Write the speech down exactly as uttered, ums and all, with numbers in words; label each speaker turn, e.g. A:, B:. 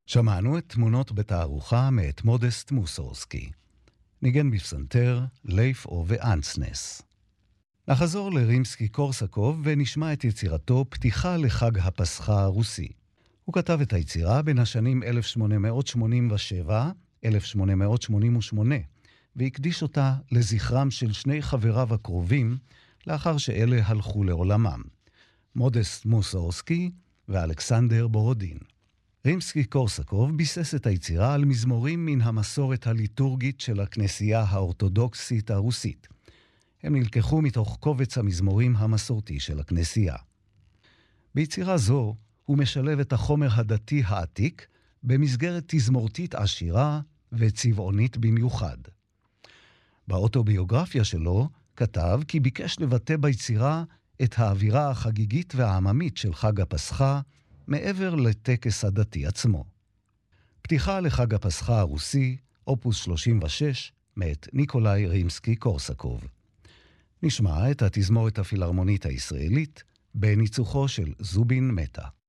A: שמענו את תמונות בתערוכה מאת מודסט מוסורסקי. ניגן בפסנתר לייף אובה אנסנס. נחזור לרימסקי קורסקוב ונשמע את יצירתו פתיחה לחג הפסחה הרוסי. הוא כתב את היצירה בין השנים אלף שמונה מאות שמונים ושבע עד אלף שמונה מאות שמונים ושמונה, והקדיש אותה לזכרם של שני חבריו הקרובים לאחר שאלה הלכו לעולמם, מודסט מוסורסקי ואלכסנדר בורודין. רימסקי קורסקוב ביסס את היצירה על מזמורים מן המסורת הליטורגית של הכנסייה האורתודוקסית הרוסית. הם נלקחו מתוך קובץ המזמורים המסורתי של הכנסייה. ביצירה זו הוא משלב את החומר הדתי העתיק במסגרת תזמורתית עשירה וצבעונית במיוחד. באוטוביוגרפיה שלו כתב כי ביקש לבטא ביצירה את האווירה החגיגית והעממית של חג הפסחה מעבר לטקס הדתי עצמו. פתיחה לחג הפסחה הרוסי, אופוס שלושים ושש, מאת ניקולאי רימסקי קורסקוב. נשמע את התזמורת הפילהרמונית הישראלית בניצוחו של זובין מטה.